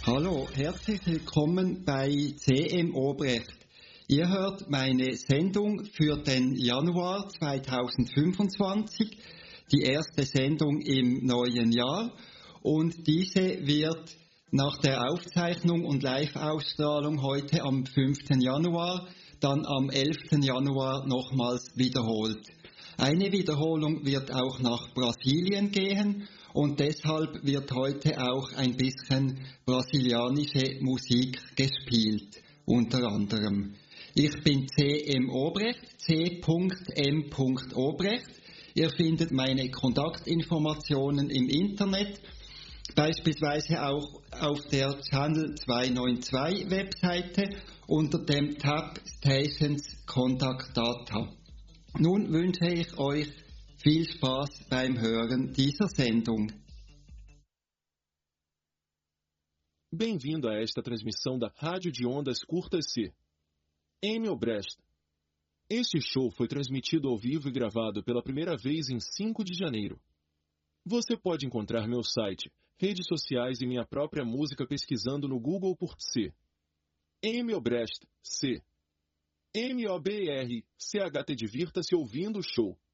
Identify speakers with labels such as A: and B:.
A: Hallo, herzlich willkommen bei CM Obrecht. Ihr hört meine Sendung für den Januar 2025, die erste Sendung im neuen Jahr, und diese wird nach der Aufzeichnung und Live-Ausstrahlung heute am 5. Januar, dann am 11. Januar nochmals wiederholt. Eine Wiederholung wird auch nach Brasilien gehen und deshalb wird heute auch ein bisschen brasilianische Musik gespielt, unter anderem. Ich bin C.M. Obrecht, c.m. Obrecht. Ihr findet meine Kontaktinformationen im Internet, beispielsweise auch auf der Channel 292 Webseite unter dem Tab Stations Contact Data. Nun wünsche ich euch viel Spaß beim Hören dieser Sendung.
B: Bem-vindo a esta transmissão da Rádio de Ondas Curtas C. M. Obrecht. Este show foi transmitido ao vivo e gravado pela primeira vez em 5 de janeiro. Você pode encontrar meu site, redes sociais e minha própria música pesquisando no Google por C. M. Obrecht, C. M-O-B-R-C-H-T. Divirta-se ouvindo o show.